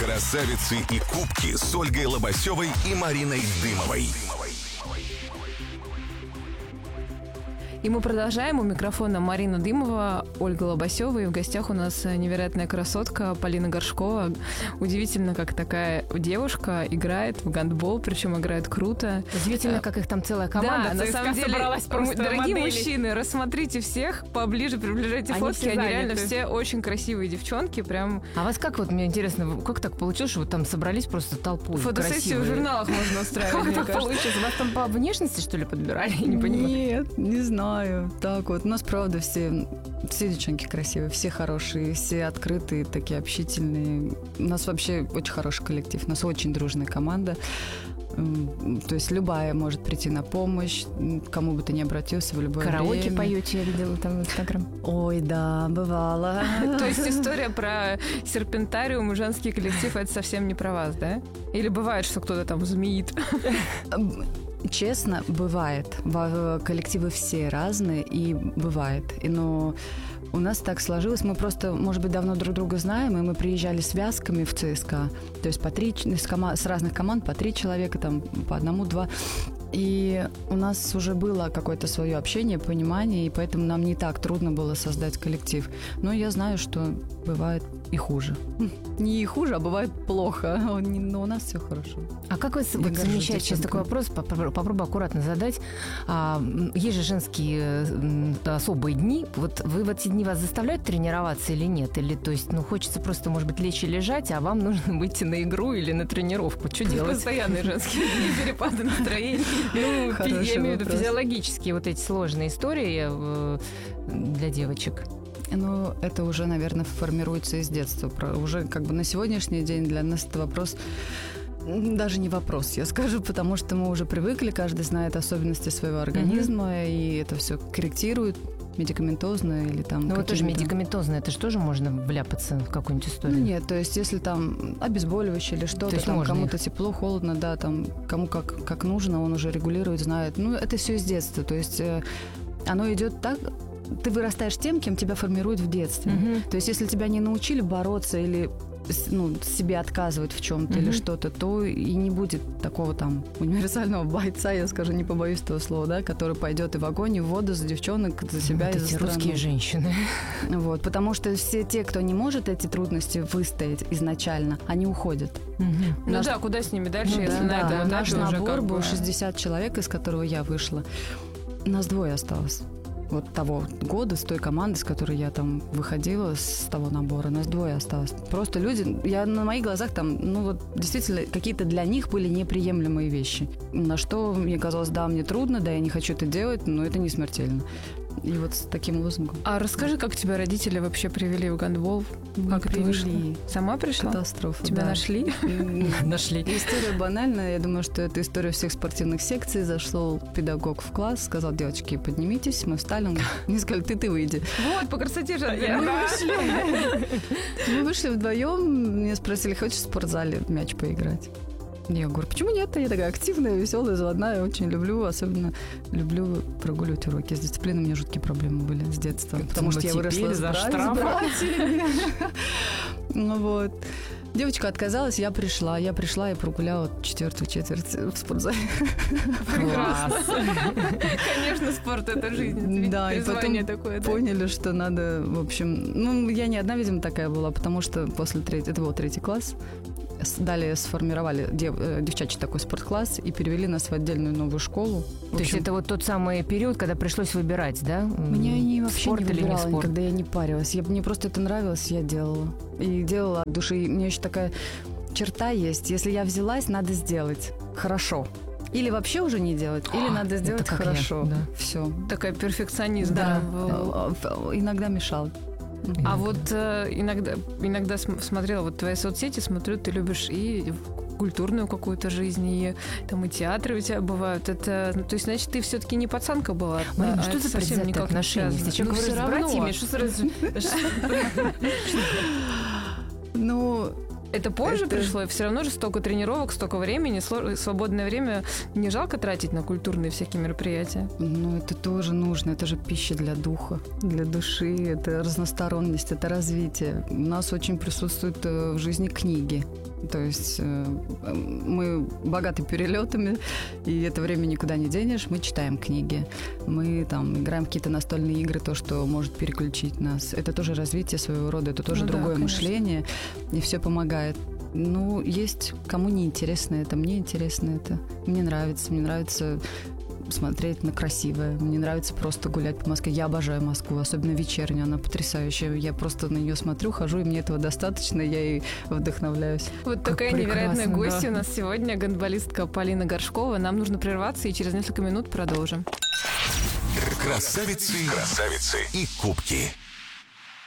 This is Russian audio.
Красавицы и кубки с Ольгой Лобасевой и Мариной Дымовой. И мы продолжаем. У микрофона Марина Дымова, Ольга Лобасева. И в гостях у нас невероятная красотка Полина Горшкова. Удивительно, как такая девушка играет в гандбол, причем играет круто. Удивительно, как их там целая команда. Да, на самом деле, дорогие мужчины, рассмотрите всех поближе, приближайте фотки. Они реально все очень красивые девчонки. Прям. А вас как, вот мне интересно, как так получилось, что вы там собрались просто толпой? Фотосессию в журналах можно устраивать, мне кажется. Вас там по внешности, что ли, подбирали? Я не понимаю. Нет, не знаю. Так вот, у нас, правда, все девчонки красивые, все хорошие, все открытые, такие общительные. У нас вообще очень хороший коллектив, у нас очень дружная команда. То есть любая может прийти на помощь, кому бы ты ни обратился в любое время. Караоке поете, я видела там в Инстаграм. Ой, да, бывало. То есть история про серпентариум и женский коллектив, это совсем не про вас, да? Или бывает, что кто-то там змеит? Честно, бывает. Коллективы все разные, и бывает. Но у нас так сложилось. Мы просто, может быть, давно друг друга знаем, и мы приезжали связками в ЦСКА. То есть с разных команд по 3 человека, там по 1-2. И у нас уже было какое-то свое общение, понимание, и поэтому нам не так трудно было создать коллектив. Но я знаю, что бывает и хуже. Не хуже, а бывает плохо. Но у нас все хорошо. А как вы замечаете, сейчас такой вопрос, попробую аккуратно задать. Есть же женские особые дни. Вот вы в эти дни вас заставляют тренироваться или нет? Или, то есть, хочется просто, может быть, лечь и лежать, а вам нужно выйти на игру или на тренировку? Что делать? Постоянные женские перепады настроения. Я имею в виду физиологические вот эти сложные истории для девочек. Это уже, наверное, формируется из детства. Уже как бы на сегодняшний день для нас это вопрос... Даже не вопрос, я скажу, потому что мы уже привыкли, каждый знает особенности своего организма, и это все корректирует медикаментозно или там... вот тоже медикаментозно, это же тоже можно вляпаться в какую-нибудь историю? Нет, то есть если там обезболивающее или что-то, там кому-то тепло, холодно, да, там кому как нужно, он уже регулирует, знает. Это все из детства, то есть оно идет так... Ты вырастаешь тем, кем тебя формируют в детстве. То есть если тебя не научили бороться или себе отказывать в чем-то или что-то, то и не будет такого там универсального бойца, я скажу, не побоюсь этого слова, да, который пойдет и в огонь, и в воду за девчонок, за себя и за страну. Русские женщины. Потому что все те, кто не может эти трудности выстоять изначально, они уходят. Куда с ними дальше, если на этом наш этапе уже набор был 60 человек, из которого я вышла. Нас 2 осталось. Вот того года, с той команды, с которой я там выходила, с того набора, нас 2 осталось. Просто люди, на моих глазах там, действительно, какие-то для них были неприемлемые вещи. На что мне казалось, да, мне трудно, да, я не хочу это делать, но это не смертельно. И вот с таким лозунгом. А расскажи, как тебя родители вообще привели в гандбол? Как это вышло? Сама пришла? Катастрофа, тебя нашли? Нашли. История банальная. Я думаю, что это история всех спортивных секций. Зашел педагог в класс, сказал: девочки, поднимитесь. Мы встали. Он мне сказали: ты выйди. Вот, по красоте же. Мы вышли вдвоем. Меня спросили: хочешь в спортзале в мяч поиграть? Я говорю: почему нет? Я такая активная, веселая, заводная, очень люблю, особенно люблю прогуливать уроки. С дисциплиной у меня жуткие проблемы были с детства, потому что я выросла за штраф. Девочка отказалась, я пришла и прогуляла 4-ю четверть в спортзале. Прекрасно. Конечно, спорт – это жизнь. Да, и потом такое, поняли, что надо, в общем... я не одна, видимо, такая была, потому что после это был 3 класс. Далее сформировали девчачий такой спорткласс и перевели нас в отдельную новую школу. То есть это вот тот самый период, когда пришлось выбирать, да? Меня вообще спорт не или не выбирала спорт? никогда, я не парилась. Мне просто это нравилось, я делала. И делала от души. И у меня еще такая черта есть. Если я взялась, надо сделать хорошо. Или вообще уже не делать, или надо сделать хорошо. Да. Все. Такая перфекционист. Да. Иногда мешал. А вот иногда смотрела вот твои соцсети, смотрю, ты любишь и культурную какую-то жизнь, и там и театры у тебя бывают. Это, то есть, значит, ты все-таки не пацанка была. Марина, что за предвзятые отношения? Если человек говорит с братьями, что сразу... Это позже пришло? Все равно же столько тренировок, столько времени, свободное время не жалко тратить на культурные всякие мероприятия? Ну, это тоже нужно. Это же пища для духа, для души. Это разносторонность, это развитие. У нас очень присутствуют в жизни книги. То есть мы богаты перелетами, и это время никуда не денешь. Мы читаем книги, мы там играем в какие-то настольные игры, то, что может переключить нас. Это тоже развитие своего рода, это тоже другое мышление, и все помогает. Ну, есть кому не интересно это, мне интересно это. Мне нравится смотреть на красивое. Мне нравится просто гулять по Москве. Я обожаю Москву, особенно вечернюю. Она потрясающая. Я просто на нее смотрю, хожу, и мне этого достаточно. Я ей вдохновляюсь. Вот такая невероятная гостья у нас сегодня, гандболистка Полина Горшкова. Нам нужно прерваться, и через несколько минут продолжим. Красавицы и кубки.